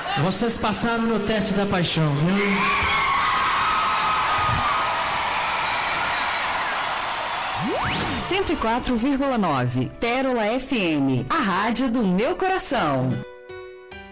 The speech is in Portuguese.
Vocês passaram no teste da paixão, viu? (104,9) Pérola FM, a rádio do meu coração.